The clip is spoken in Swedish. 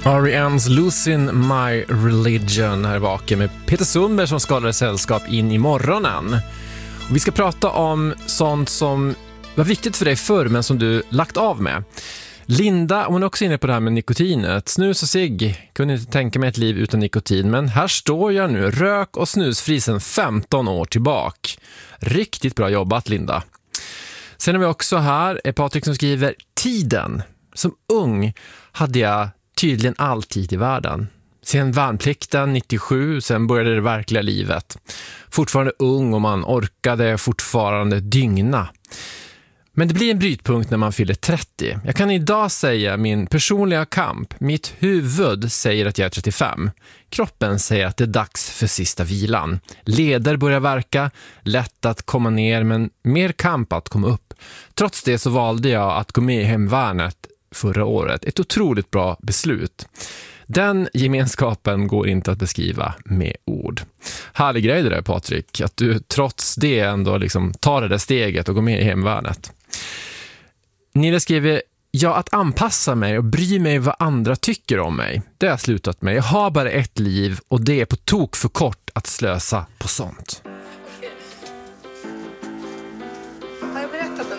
R.E.M's Losing My Religion här bakom med Peter Sundberg som skadade sällskap in i morgonen. Och vi ska prata om sånt som var viktigt för dig förr men som du lagt av med. Linda, hon är också inne på det här med nikotinet. Snus och cigg, kunde inte tänka mig ett liv utan nikotin, men här står jag nu, rök och snusfri sedan 15 år tillbaka. Riktigt bra jobbat, Linda. Sen har vi också här Patrik som skriver: tiden. Som ung hade jag tydligen all tid i världen. Sen värnplikten 97, sen började det verkliga livet. Fortfarande ung och man orkade fortfarande dygna. Men det blir en brytpunkt när man fyller 30. Jag kan idag säga min personliga kamp. Mitt huvud säger att jag är 35. Kroppen säger att det är dags för sista vilan. Leder börjar verka, lätt att komma ner men mer kamp att komma upp. Trots det så valde jag att gå med i hemvärnet förra året. Ett otroligt bra beslut. Den gemenskapen går inte att beskriva med ord. Härlig grej det där, Patrik, att du trots det ändå liksom tar det där steget och går med i hemvärnet. Nilla skriver: ja, att anpassa mig och bry mig vad andra tycker om mig. Det har jag slutat med. Jag har bara ett liv och det är på tok för kort att slösa på sånt.